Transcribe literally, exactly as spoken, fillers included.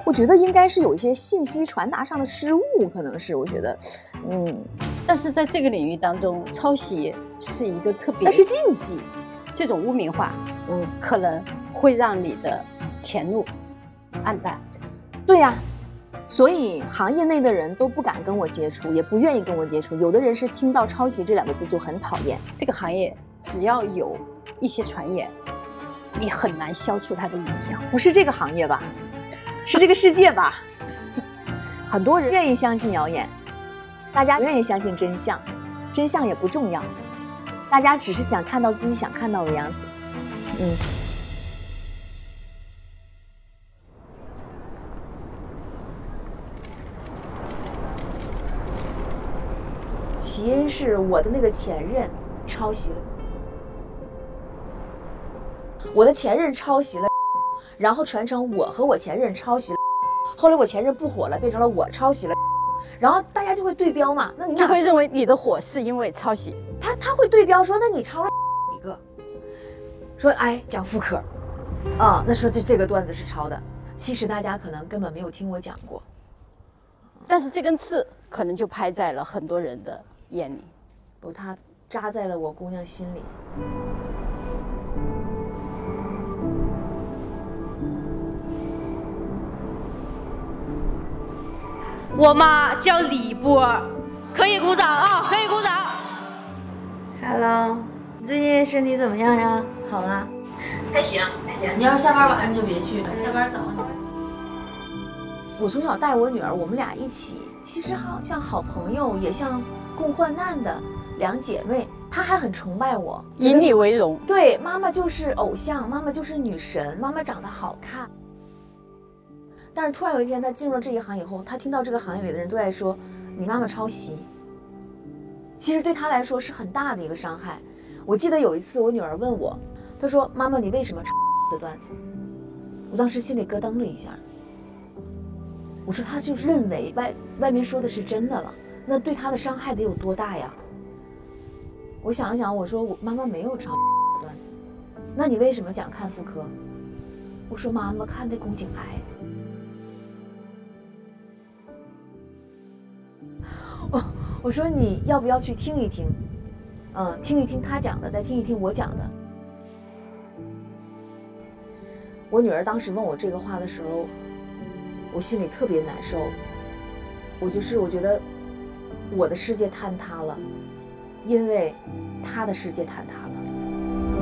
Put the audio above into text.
我觉得应该是有一些信息传达上的失误，可能是我觉得，嗯， 但是在这个领域当中，抄袭是一个特别， 那是禁忌， 这种污名化， 嗯， 可能会让你的前路暗淡。 对呀、啊。所以行业内的人都不敢跟我接触，也不愿意跟我接触。有的人是听到抄袭这两个字就很讨厌。 这个行业只要有一些传言，你很难消除它的影响。 不是这个行业吧？是这个世界吧？很多人愿意相信谣言，大家不愿意相信真相，真相也不重要，大家只是想看到自己想看到的样子。嗯。起因是我的那个前任抄袭了，我的前任抄袭了，然后传承我和我前任抄袭了，后来我前任不火了，变成了我抄袭了，然后大家就会对标嘛，那你就会认为你的火是因为抄袭， 他他会对标说，那你抄了一个，说哎讲妇科，啊，那说这这个段子是抄的，其实大家可能根本没有听我讲过， 但是这根刺可能就拍在了很多人的眼里， 不，它扎在了我姑娘心里。 我妈叫李波，可以鼓掌啊，可以鼓掌。 Hello， 你最近身体怎么样呀？好吗？ 还行，还行。 你要是下班晚上就别去了，下班早点。 我从小带我女儿，我们俩一起，其实好像好朋友，也像共患难的两姐妹。她还很崇拜我， 以你为荣。 对，妈妈就是偶像，妈妈就是女神，妈妈长得好看。但是突然有一天，她进入了这一行以后，她听到这个行业里的人都在说你妈妈抄袭，其实对她来说是很大的一个伤害。我记得有一次我女儿问我，她说妈妈你为什么抄的段子？我当时心里咯噔了一下。我说他就认为外外面说的是真的了，那对他的伤害得有多大呀？我想了想，我说我妈妈没有抄段子，那你为什么讲看妇科？我说妈妈看的宫颈癌。我我说你要不要去听一听，嗯，听一听他讲的，再听一听我讲的。我女儿当时问我这个话的时候，我心里特别难受，我就是我觉得我的世界坍塌了，因为他的世界坍塌了。